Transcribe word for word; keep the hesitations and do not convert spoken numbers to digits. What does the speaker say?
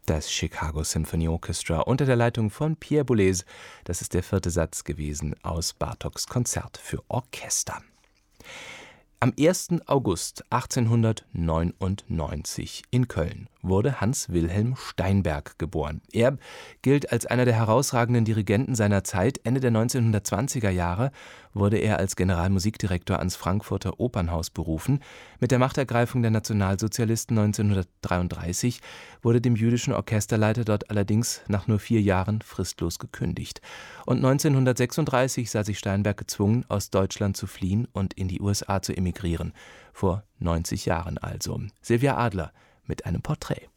Das Chicago Symphony Orchestra unter der Leitung von Pierre Boulez. Das ist der vierte Satz gewesen aus Bartoks Konzert für Orchester. Am ersten August achtzehnhundertneunundneunzig in Köln wurde Hans Wilhelm Steinberg geboren. Er gilt als einer der herausragenden Dirigenten seiner Zeit. Ende der neunzehnhundertzwanziger Jahre wurde er als Generalmusikdirektor ans Frankfurter Opernhaus berufen. Mit der Machtergreifung der Nationalsozialisten neunzehnhundertdreiunddreißig wurde dem jüdischen Orchesterleiter dort allerdings nach nur vier Jahren fristlos gekündigt. Und neunzehnhundertsechsunddreißig sah sich Steinberg gezwungen, aus Deutschland zu fliehen und in die U S A zu emigrieren. Vor neunzig Jahren also. Silvia Adler mit einem Porträt.